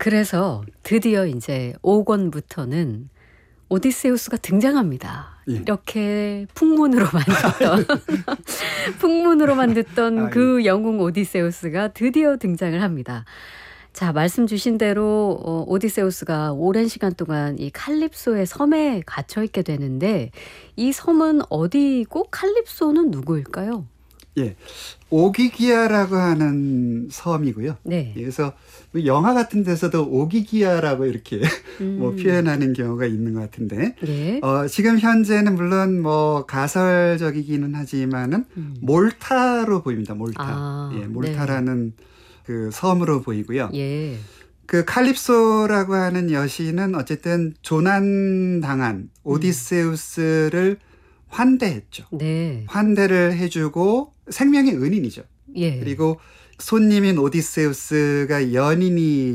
그래서 드디어 이제 5권부터는 오디세우스가 등장합니다. 예. 이렇게 풍문으로만 듣던 그 영웅 오디세우스가 드디어 등장을 합니다. 자, 말씀 주신 대로 오디세우스가 오랜 시간 동안 이 칼립소의 섬에 갇혀 있게 되는데 이 섬은 어디고 칼립소는 누구일까요? 예, 오기기아라고 하는 섬이고요. 네. 그래서 영화 같은 데서도 오기기아라고 이렇게 뭐 표현하는 경우가 있는 것 같은데, 예. 지금 현재는 물론 뭐 가설적이기는 하지만은 몰타로 보입니다. 몰타. 아, 예, 몰타라는 그 섬으로 보이고요. 예. 그 칼립소라고 하는 여신은 어쨌든 조난당한 오디세우스를 환대했죠. 네. 환대를 해주고 생명의 은인이죠. 예. 그리고 손님인 오디세우스가 연인이